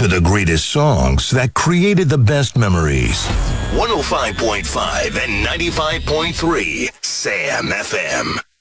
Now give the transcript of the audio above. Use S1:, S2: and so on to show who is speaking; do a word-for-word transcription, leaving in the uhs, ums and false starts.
S1: to the greatest songs that created the best memories. one oh five point five and ninety-five point three Sam F M.